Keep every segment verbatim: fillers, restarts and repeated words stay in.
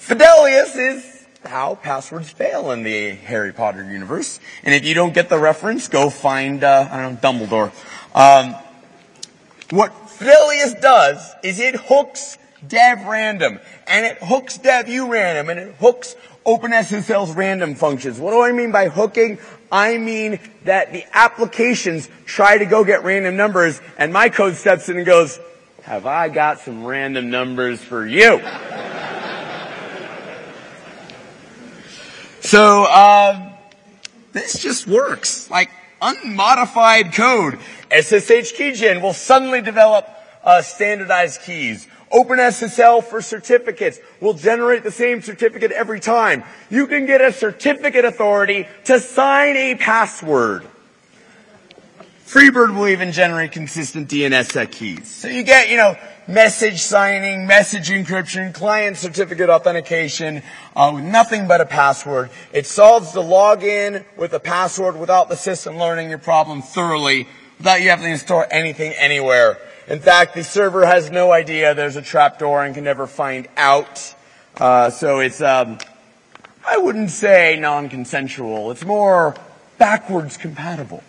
Fidelius is how passwords fail in the Harry Potter universe. And if you don't get the reference, go find, uh, I don't know, Dumbledore. Um, what Fidelius does is it hooks dev random, and it hooks dev u random, and it hooks OpenSSL's random functions. What do I mean by hooking? I mean that the applications try to go get random numbers, and my code steps in and goes, have I got some random numbers for you? So, uh, this just works. Like, unmodified code. S S H Keygen will suddenly develop uh, standardized keys. OpenSSL for certificates will generate the same certificate every time. You can get a certificate authority to sign a password. Freebird will even generate consistent D N S S E C keys. So you get, you know, message signing, message encryption, client certificate authentication, uh, with nothing but a password. It solves the login with a password without the system learning your problem thoroughly, without you having to store anything anywhere. In fact, the server has no idea there's a trapdoor and can never find out. Uh, so it's, um, I wouldn't say non-consensual. It's more backwards compatible.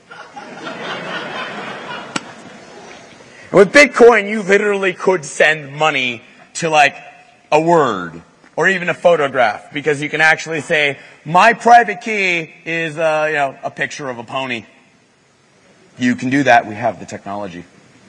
And with Bitcoin, you literally could send money to like a word or even a photograph, because you can actually say, my private key is, uh, you know, a picture of a pony. You can do that. We have the technology.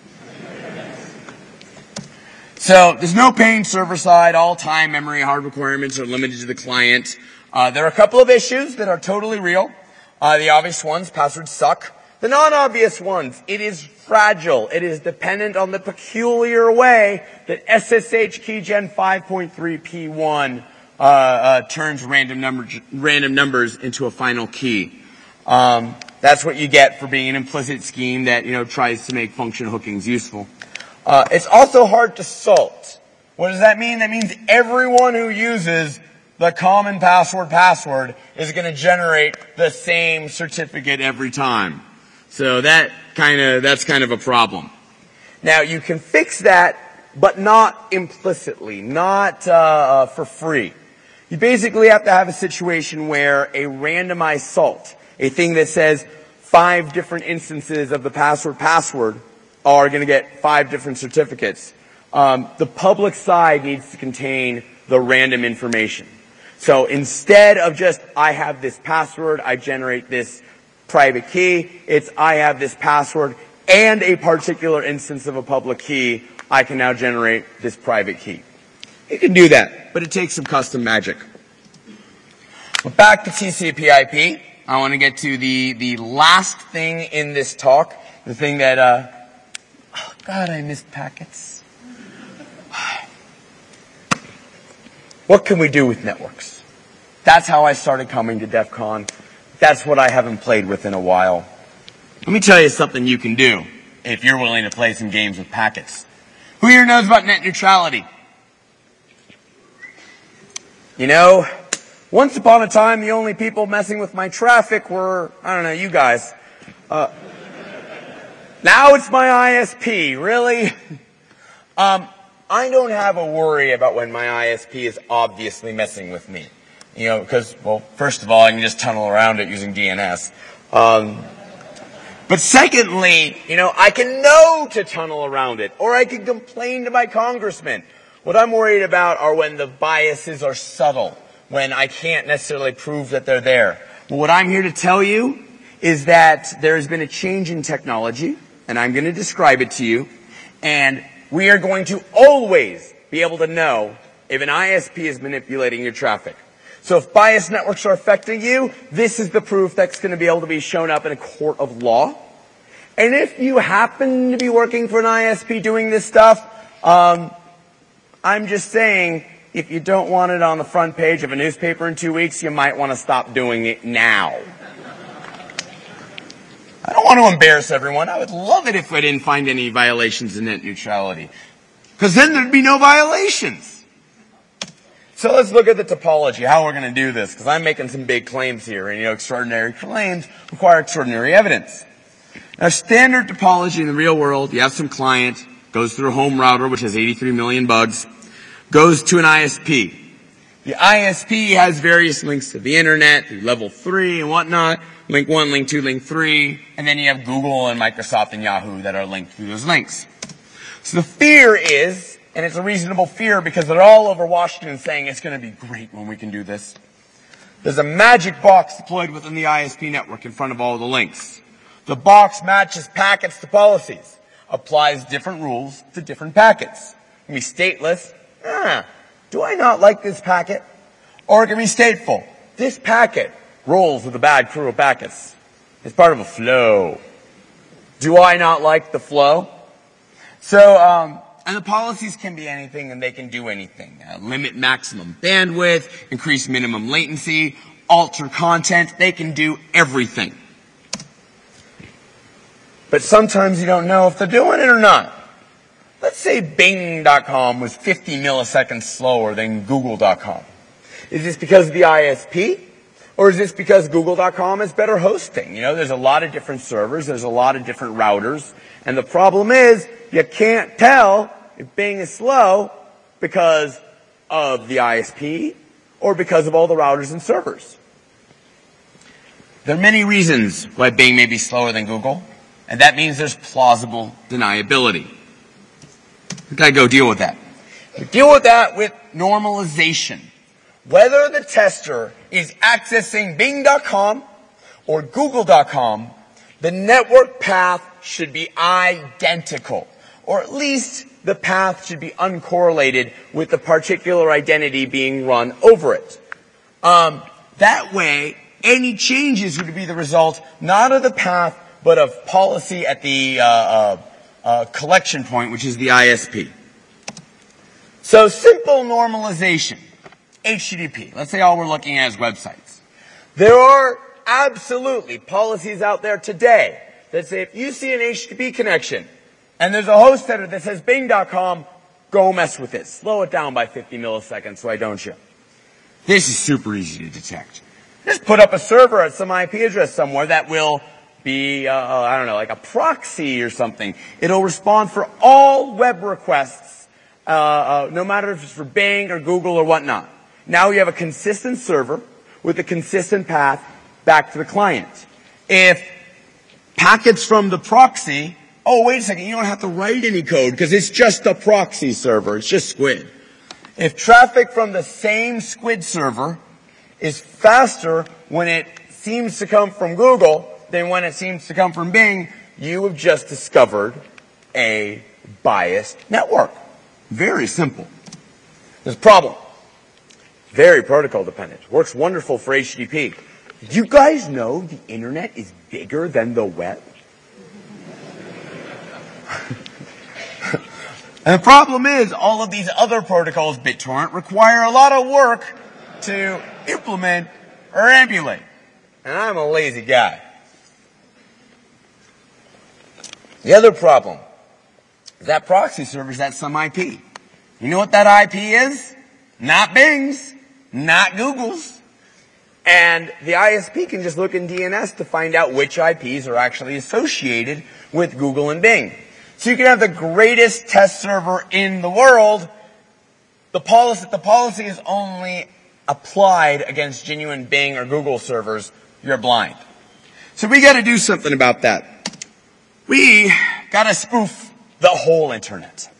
So there's no pain server side. All time, memory, hard requirements are limited to the client. Uh, there are a couple of issues that are totally real. Uh, the obvious ones, passwords suck. The non-obvious ones, it is fragile. It is dependent on the peculiar way that S S H Keygen five point three P one uh, uh, turns random, number, random numbers into a final key. Um, that's what you get for being an implicit scheme that, you know, tries to make function hookings useful. Uh, it's also hard to salt. What does that mean? That means everyone who uses the common password password is going to generate the same certificate every time. So that kind of, that's kind of a problem. Now, you can fix that, but not implicitly, not uh, uh, for free. You basically have to have a situation where a randomized salt, a thing that says five different instances of the password password, are going to get five different certificates. Um, the public side needs to contain the random information. So instead of just, I have this password, I generate this private key, it's, I have this password and a particular instance of a public key, I can now generate this private key. You can do that, but it takes some custom magic. But back to T C P I P, I want to get to the, the last thing in this talk, the thing that, uh, oh, God, I missed packets. What can we do with networks? That's how I started coming to DEF CON. That's what I haven't played with in a while. Let me tell you something you can do if you're willing to play some games with packets. Who here knows about net neutrality? You know, once upon a time, the only people messing with my traffic were, I don't know, you guys. Uh, Now it's my I S P, really? Um, I don't have a worry about when my I S P is obviously messing with me. You know, because, well, first of all, I can just tunnel around it using D N S. Um, but secondly, you know, I can know to tunnel around it, or I can complain to my congressman. What I'm worried about are when the biases are subtle, when I can't necessarily prove that they're there. But what I'm here to tell you is that there has been a change in technology, and I'm going to describe it to you, and we are going to always be able to know if an I S P is manipulating your traffic. So if biased networks are affecting you, this is the proof that's going to be able to be shown up in a court of law. And if you happen to be working for an I S P doing this stuff, um, I'm just saying, if you don't want it on the front page of a newspaper in two weeks, you might want to stop doing it now. I don't want to embarrass everyone. I would love it if I didn't find any violations of net neutrality, because then there'd be no violations. So let's look at the topology, how we're going to do this, because I'm making some big claims here, and you know, extraordinary claims require extraordinary evidence. Now, standard topology in the real world, you have some client, goes through a home router, which has eighty-three million bugs, goes to an I S P. The I S P has various links to the internet through level three and whatnot. Link one, link two, link three. And then you have Google and Microsoft and Yahoo that are linked through those links. So the fear is, and it's a reasonable fear because they're all over Washington saying it's going to be great when we can do this. There's a magic box deployed within the I S P network in front of all the links. The box matches packets to policies, applies different rules to different packets. It can be stateless. Ah, do I not like this packet? Or it can be stateful. This packet rolls with a bad crew of packets. It's part of a flow. Do I not like the flow? So, um, and the policies can be anything and they can do anything. Uh, limit maximum bandwidth, increase minimum latency, alter content. They can do everything. But sometimes you don't know if they're doing it or not. Let's say Bing dot com was fifty milliseconds slower than Google dot com. Is this because of the I S P? Or is this because Google dot com has better hosting? You know, there's a lot of different servers, there's a lot of different routers, and the problem is you can't tell if Bing is slow because of the I S P or because of all the routers and servers. There are many reasons why Bing may be slower than Google, and that means there's plausible deniability. We've got to go deal with that. We deal with that with normalization. Whether the tester is accessing Bing dot com or Google dot com, the network path should be identical, or at least the path should be uncorrelated with the particular identity being run over it. Um, that way, any changes would be the result not of the path, but of policy at the uh, uh, uh, collection point, which is the I S P. So simple normalization. H T T P. Let's say all we're looking at is websites. There are absolutely policies out there today that say if you see an H T T P connection and there's a host header that says Bing dot com, go mess with it. Slow it down by fifty milliseconds, why don't you? This is super easy to detect. Just put up a server at some I P address somewhere that will be, uh, I don't know, like a proxy or something. It'll respond for all web requests, uh, uh, no matter if it's for Bing or Google or whatnot. Now you have a consistent server with a consistent path back to the client. If packets from the proxy, oh, wait a second, you don't have to write any code because it's just a proxy server. It's just Squid. If traffic from the same Squid server is faster when it seems to come from Google than when it seems to come from Bing, you have just discovered a biased network. Very simple. There's a problem. Very protocol dependent. Works wonderful for H T T P. Did you guys know the internet is bigger than the web? And the problem is all of these other protocols, BitTorrent, require a lot of work to implement or emulate. And I'm a lazy guy. The other problem is that proxy server's at some I P. You know what that I P is? Not Bing's, not Google's. And the I S P can just look in D N S to find out which I Ps are actually associated with Google and Bing. So you can have the greatest test server in the world. The policy, the policy is only applied against genuine Bing or Google servers. You're blind. So we got to do something about that. We got to spoof the whole internet.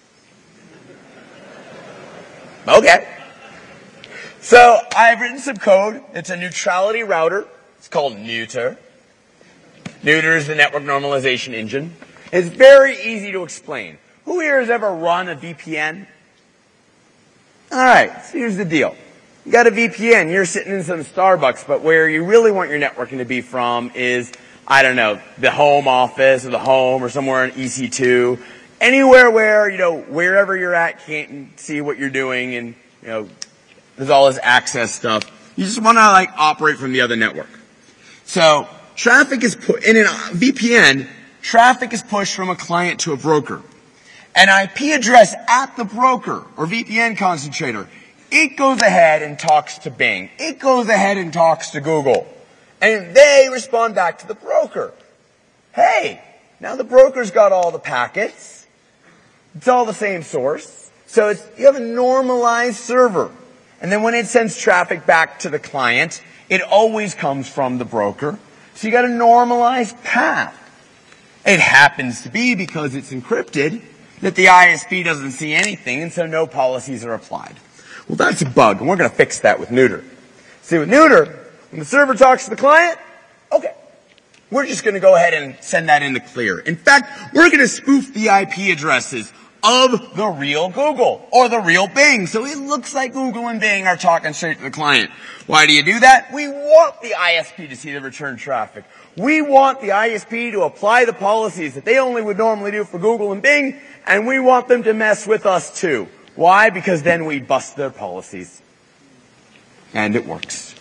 Okay. So I've written some code. It's a neutrality router. It's called Neuter. Neuter is the network normalization engine. It's very easy to explain. Who here has ever run a V P N? Alright, so here's the deal. You got a V P N, you're sitting in some Starbucks, but where you really want your networking to be from is, I don't know, the home office or the home or somewhere in E C two. Anywhere where, you know, wherever you're at can't see what you're doing and, you know, there's all this access stuff. You just want to like operate from the other network. So traffic is put in a V P N. Traffic is pushed from a client to a broker. An I P address at the broker or V P N concentrator, it goes ahead and talks to Bing. It goes ahead and talks to Google. And they respond back to the broker. Hey, now the broker's got all the packets. It's all the same source. So it's, you have a normalized server. And then when it sends traffic back to the client, it always comes from the broker. So you got a normalized path. It happens to be, because it's encrypted, that the I S P doesn't see anything, and so no policies are applied. Well, that's a bug, and we're going to fix that with Neuter. See, with Neuter, when the server talks to the client, okay, we're just going to go ahead and send that into clear. In fact, we're going to spoof the I P addresses of the real Google or the real Bing. So it looks like Google and Bing are talking straight to the client. Why do you do that? We want the I S P to see the return traffic. We want the I S P to apply the policies that they only would normally do for Google and Bing, and we want them to mess with us too. Why? Because then we bust their policies. And it works.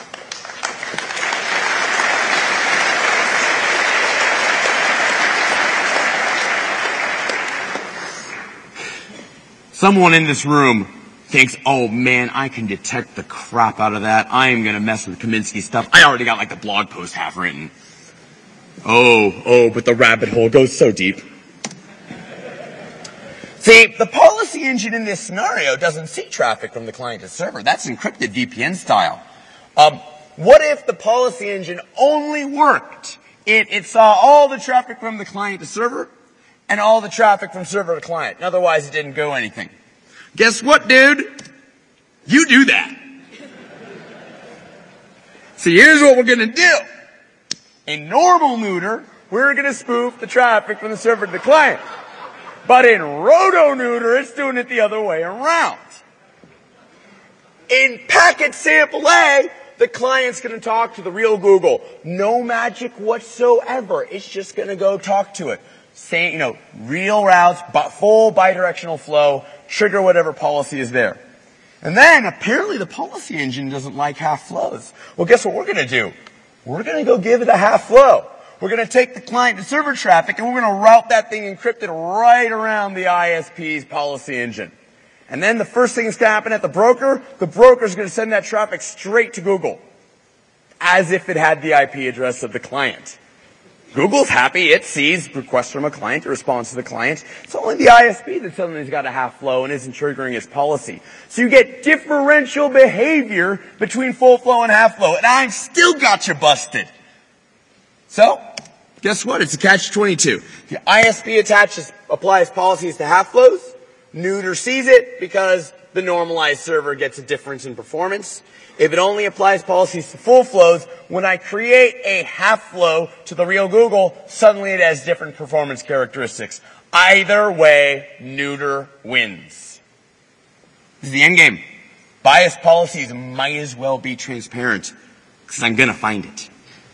Someone in this room thinks, oh man, I can detect the crap out of that. I am going to mess with Kaminsky stuff. I already got like the blog post half written. Oh, oh, but the rabbit hole goes so deep. See, the policy engine in this scenario doesn't see traffic from the client to server. That's encrypted V P N style. Um, what if the policy engine only worked? It, it saw all the traffic from the client to server and all the traffic from server to client. And otherwise, it didn't go anything. Guess what, dude? You do that. See, here's what we're going to do. In normal Neuter, we're going to spoof the traffic from the server to the client. But in Roto-Neuter, it's doing it the other way around. In Packet Sample A, the client's going to talk to the real Google. No magic whatsoever. It's just going to go talk to it. Same, you know, real routes, but full bidirectional flow, trigger whatever policy is there. And then, apparently the policy engine doesn't like half flows. Well, guess what we're going to do? We're going to go give it a half flow. We're going to take the client to server traffic, and we're going to route that thing encrypted right around the I S P's policy engine. And then the first thing that's going to happen at the broker, the broker's going to send that traffic straight to Google, as if it had the I P address of the client. Google's happy. It sees requests from a client. It responds to the client. It's only the I S P that suddenly has got a half flow and isn't triggering its policy. So you get differential behavior between full flow and half flow. And I've still got you busted. So, guess what? It's a catch twenty-two. The I S P attaches, applies policies to half flows. Neuter sees it because the normalized server gets a difference in performance. If it only applies policies to full flows, when I create a half flow to the real Google, suddenly it has different performance characteristics. Either way, Neuter wins. This is the end game. Bias policies might as well be transparent, because I'm going to find it.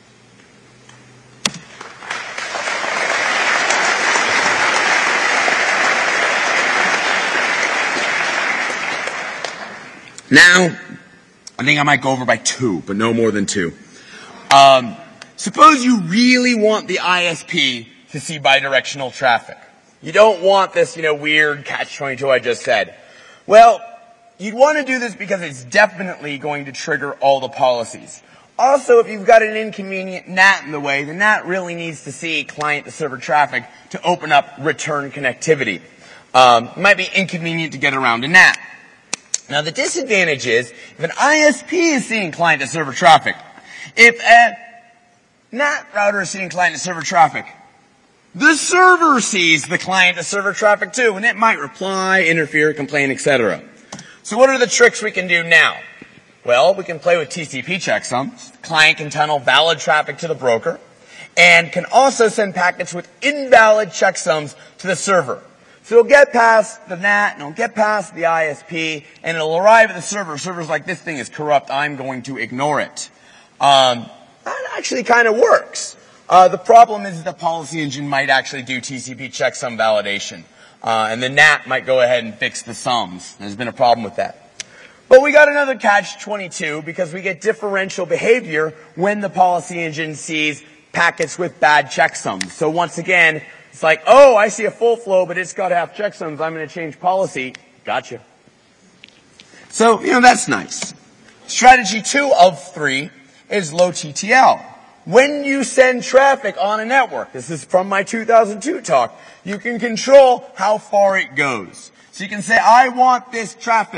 Now, I think I might go over by two, but no more than two. Um, suppose you really want the I S P to see bidirectional traffic. You don't want this, you know, weird catch twenty-two I just said. Well, you'd want to do this because it's definitely going to trigger all the policies. Also, if you've got an inconvenient N A T in the way, the N A T really needs to see client-to-server traffic to open up return connectivity. Um, it might be inconvenient to get around a N A T. Now, the disadvantage is, if an I S P is seeing client-to-server traffic, if a N A T router is seeing client-to-server traffic, the server sees the client-to-server traffic too, and it might reply, interfere, complain, et cetera. So what are the tricks we can do now? Well, we can play with T C P checksums. The client can tunnel valid traffic to the broker, and can also send packets with invalid checksums to the server. So it'll get past the N A T, and it'll get past the I S P, and it'll arrive at the server. The server's like, this thing is corrupt, I'm going to ignore it. Um, that actually kind of works. Uh, the problem is the policy engine might actually do T C P checksum validation. Uh, and the N A T might go ahead and fix the sums. There's been a problem with that. But we got another catch twenty-two, because we get differential behavior when the policy engine sees packets with bad checksums. So once again, it's like, oh, I see a full flow, but it's got half checksums. I'm going to change policy. Gotcha. So, you know, that's nice. Strategy two of three is low T T L. When you send traffic on a network, this is from my two thousand two talk, you can control how far it goes. So you can say, I want this traffic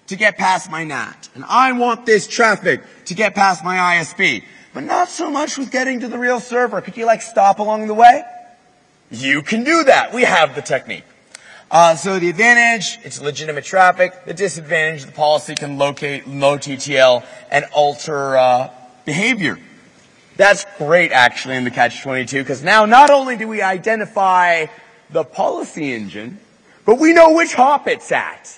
to get past my N A T. And I want this traffic to get past my I S P. But not so much with getting to the real server. Could you like stop along the way? You can do that. We have the technique. Uh, so the advantage, it's legitimate traffic. The disadvantage, the policy can locate low T T L and alter uh, behavior. That's great, actually, in the catch twenty-two, because now not only do we identify the policy engine, but we know which hop it's at.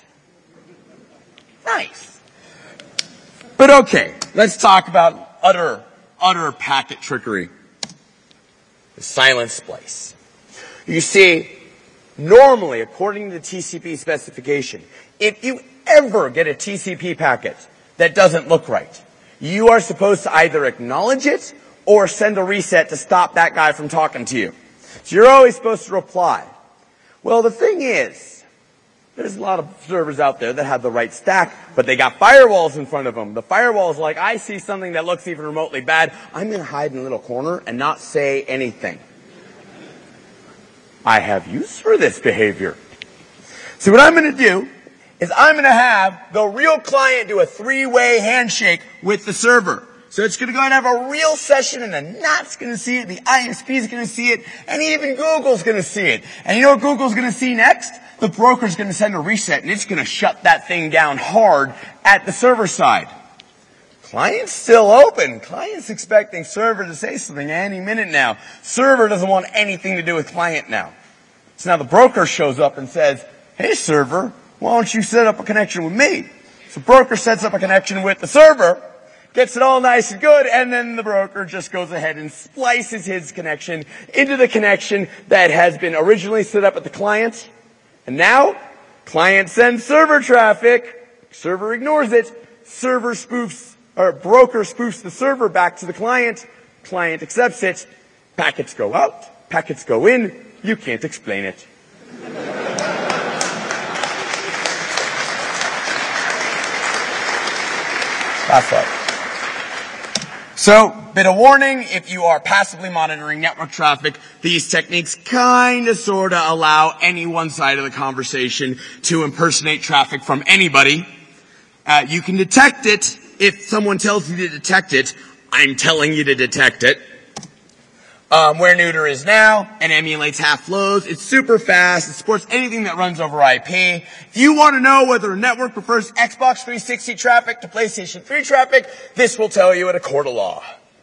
Nice. But okay, let's talk about utter, utter packet trickery. The silent splice. You see, normally, according to the T C P specification, if you ever get a T C P packet that doesn't look right, you are supposed to either acknowledge it or send a reset to stop that guy from talking to you. So you're always supposed to reply. Well, the thing is, there's a lot of servers out there that have the right stack, but they got firewalls in front of them. The firewall's like, I see something that looks even remotely bad, I'm going to hide in a little corner and not say anything. I have use for this behavior. So what I'm going to do is I'm going to have the real client do a three-way handshake with the server. So it's going to go and have a real session, and the N A T's going to see it, the I S P's going to see it, and even Google's going to see it. And you know what Google's going to see next? The broker's going to send a reset, and it's going to shut that thing down hard at the server side. Client's still open. Client's expecting server to say something any minute now. Server doesn't want anything to do with client now. So now the broker shows up and says, hey server, why don't you set up a connection with me? So broker sets up a connection with the server, gets it all nice and good, and then the broker just goes ahead and splices his connection into the connection that has been originally set up at the client. And now, client sends server traffic, server ignores it, server spoofs, or broker spoofs the server back to the client, client accepts it, packets go out, packets go in, you can't explain it. That's right. So, bit of warning, if you are passively monitoring network traffic, these techniques kind of sort of allow any one side of the conversation to impersonate traffic from anybody. Uh, you can detect it if someone tells you to detect it. I'm telling you to detect it. Um, where neuter is now and emulates half flows. It's super fast. It supports anything that runs over I P. If you want to know whether a network prefers Xbox three sixty traffic to PlayStation three traffic, this will tell you at a court of law.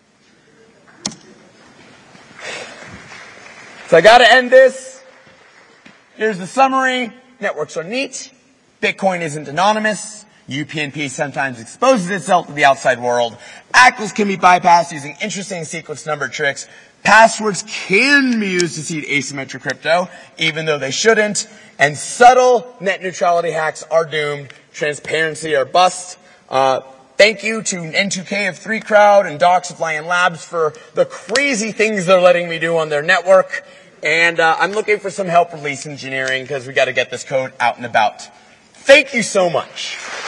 So I gotta end this. Here's the summary. Networks are neat. Bitcoin isn't anonymous. U P n P sometimes exposes itself to the outside world. A C Ls can be bypassed using interesting sequence number tricks. Passwords can be used to seed asymmetric crypto, even though they shouldn't. And subtle net neutrality hacks are doomed. Transparency or bust. Uh, thank you to N two K of three Crowd and Docs of Lion Labs for the crazy things they're letting me do on their network. And uh, I'm looking for some help release engineering because we got to get this code out and about. Thank you so much.